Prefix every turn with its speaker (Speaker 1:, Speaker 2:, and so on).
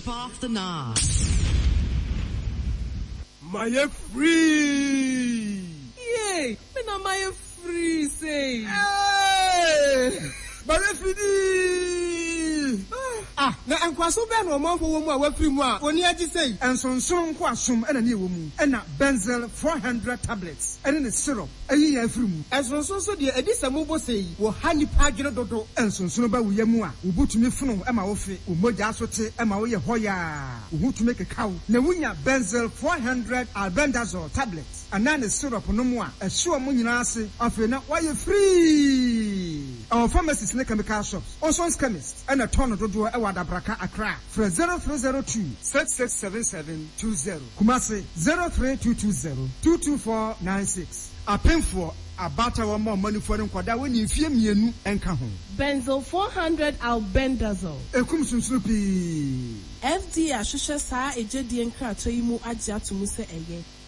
Speaker 1: Sleep after night.
Speaker 2: My free.
Speaker 3: Yay! Me na my free say.
Speaker 2: Hey! My free.
Speaker 3: Na enkwaso be no manfo wo mu a wafiri mu a oni agi sei
Speaker 2: ensonson ko asom ena ne wo mu ena benzel 400 tablets ena ne syrup ayi ya afiri mu
Speaker 3: ensonson so de edisa mu bo sei wo hani pagene dodo
Speaker 2: ensonson ba wo yamu a obutumi funu ema wo fe omoja asote ema wo ye hoya ohutume kekaw na wunya benzel 400 albendazole tablets ana ne syrup no mu a ehwo mu nyina ase afi na wo ye free. Our pharmacies and chemical shops, Oson's chemist, and a ton of dodo Wadabraka Accra, for 0302-667720, Kumasi 03220-22496. A pin for a batter or more money for them, when you fear me and Kahon.
Speaker 4: Benzo 400 albendazole.
Speaker 2: A Kumsun Sloopy.
Speaker 4: FD Ashusha Sa Ejedi and Krato Imu Adja to Musa Eye.